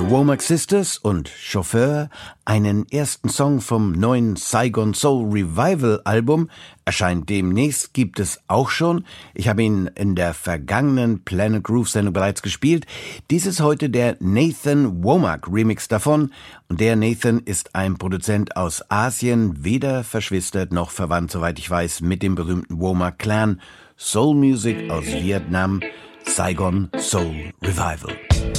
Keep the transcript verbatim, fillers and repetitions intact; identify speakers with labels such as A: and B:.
A: The Womack Sisters und Chauffeur, einen ersten Song vom neuen Saigon Soul Revival Album, erscheint demnächst, gibt es auch schon. Ich habe ihn in der vergangenen Planet Groove Sendung bereits gespielt. Dies ist heute der Nathan Womack Remix davon. Und der Nathan ist ein Produzent aus Asien, weder verschwistert noch verwandt, soweit ich weiß, mit dem berühmten Womack Clan. Soul Music aus Vietnam, Saigon Soul Revival.